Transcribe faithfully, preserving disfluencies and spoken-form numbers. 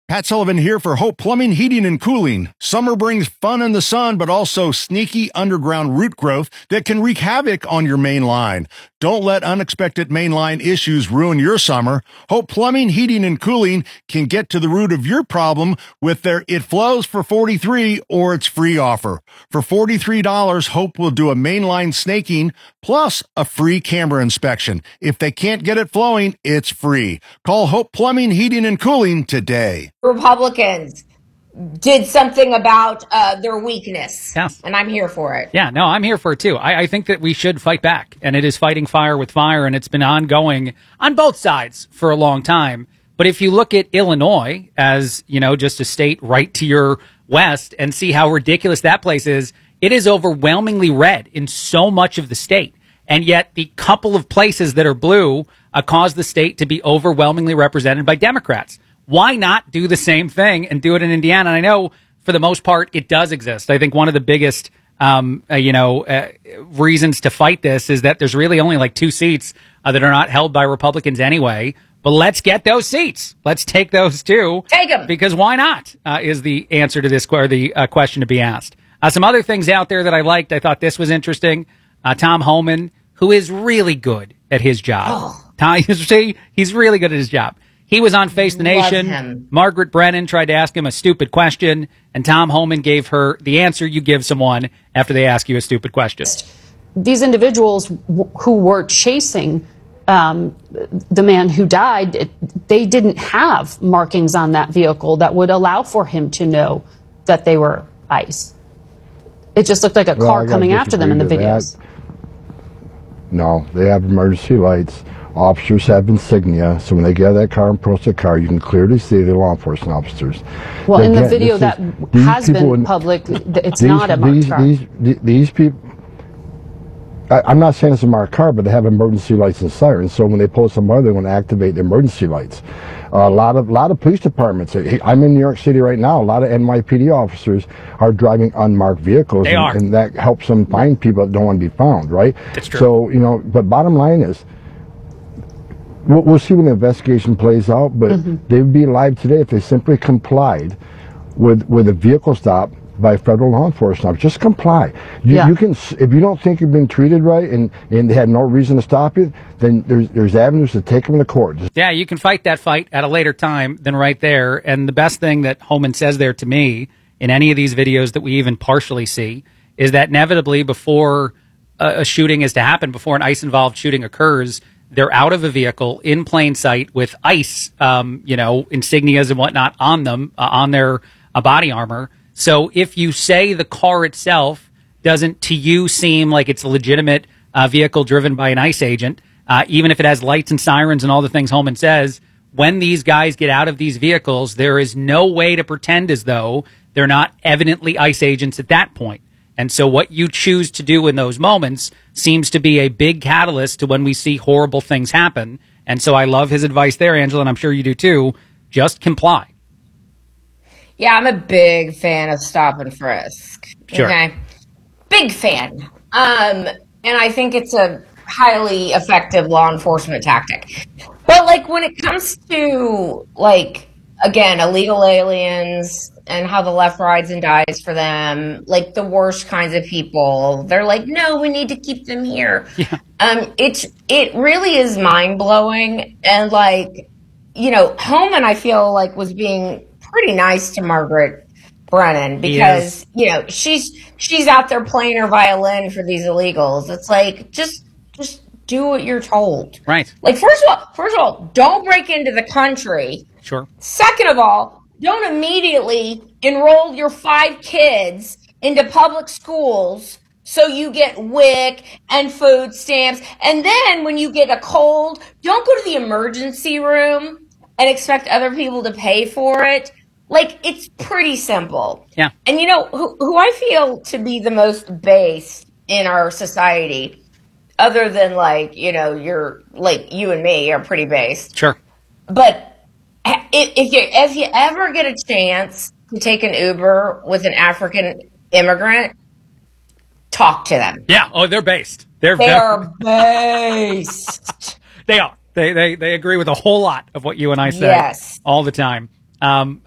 Pat Sullivan here for Hope Plumbing, Heating, and Cooling. Summer brings fun in the sun, but also sneaky underground root growth that can wreak havoc on your main line. Don't let unexpected mainline issues ruin your summer. Hope Plumbing, Heating, and Cooling can get to the root of your problem with their It Flows for forty-three dollars or its free offer. For forty-three dollars, Hope will do a mainline snaking plus a free camera inspection. If they can't get it flowing, it's free. Call Hope Plumbing, Heating, and Cooling today. Republicans did something about uh, their weakness. Yes. And I'm here for it. Yeah, no, I'm here for it too. I, I think that we should fight back, and it is fighting fire with fire, and it's been ongoing on both sides for a long time. But if you look at Illinois as, you know, just a state right to your west and see how ridiculous that place is, it is overwhelmingly red in so much of the state. And yet the couple of places that are blue uh, cause the state to be overwhelmingly represented by Democrats. Why not do the same thing and do it in Indiana? And I know for the most part it does exist. I think one of the biggest, um, uh, you know, uh, reasons to fight this is that there's really only like two seats uh, that are not held by Republicans anyway. But let's get those seats. Let's take those too. Take them. Because why not, uh, is the answer to this, or the uh, question to be asked. Uh, some other things out there that I liked. I thought this was interesting. Uh, Tom Homan, who is really good at his job. Oh. Tom, see, he's really good at his job. He was on Face the Nation. Margaret Brennan tried to ask him a stupid question, and Tom Homan gave her the answer you give someone after they ask you a stupid question. These individuals w- who were chasing um, the man who died, it, they didn't have markings on that vehicle that would allow for him to know that they were ICE. It just looked like a well, car coming after them in the videos. That. No, they have emergency lights. Officers have insignia, so when they get out of that car and approach the car, you can clearly see they're law enforcement officers. Well, in Again, the video that is, has been in, public, it's these, not a marked these, car. These, these, these people, I, I'm not saying it's a marked car, but they have emergency lights and sirens, so when they pull somebody, they want to activate the emergency lights. Uh, a lot of lot of police departments. I'm in New York City right now. A lot of N Y P D officers are driving unmarked vehicles, they and, are. and that helps them find people that don't want to be found, right? That's true. So, you know, but bottom line is, we'll, we'll see when the investigation plays out, but mm-hmm. they'd be alive today if they simply complied with with a vehicle stop by federal law enforcement. Just comply. You, yeah. you can, if you don't think you've been treated right and, and they had no reason to stop you, then there's there's avenues to take them to court. Yeah, you can fight that fight at a later time than right there. And the best thing that Homan says there to me in any of these videos that we even partially see is that inevitably before a, a shooting is to happen, before an ICE-involved shooting occurs, they're out of a vehicle in plain sight with ICE, um, you know, insignias and whatnot on them, uh, on their uh, body armor. So if you say the car itself doesn't to you seem like it's a legitimate uh, vehicle driven by an ICE agent, uh, even if it has lights and sirens and all the things Homan says, when these guys get out of these vehicles, there is no way to pretend as though they're not evidently ICE agents at that point. And so what you choose to do in those moments seems to be a big catalyst to when we see horrible things happen. And so I love his advice there, Angela, and I'm sure you do too. Just comply. Yeah, I'm a big fan of stop and frisk. Sure. Okay. Big fan. Um, and I think it's a highly effective law enforcement tactic. But like when it comes to like, again, illegal aliens and how the left rides and dies for them, like the worst kinds of people, they're like, no, we need to keep them here. Yeah. Um, it's, it really is mind blowing. And like, you know, Homan, I feel like was being pretty nice to Margaret Brennan because, you know, she's she's out there playing her violin for these illegals. It's like, just just do what you're told. Right. Like, first of all, first of all, don't break into the country. Sure. Second of all, don't immediately enroll your five kids into public schools so you get W I C and food stamps. And then when you get a cold, don't go to the emergency room and expect other people to pay for it. Like, it's pretty simple. Yeah. And you know, who, who I feel to be the most based in our society, other than like, you know, you're like you and me are pretty based. Sure. But if, if you if you ever get a chance to take an Uber with an African immigrant, talk to them. Yeah. Oh, they're based. They're they very, are based. They are. They, they they agree with a whole lot of what you and I say yes. all the time. Um,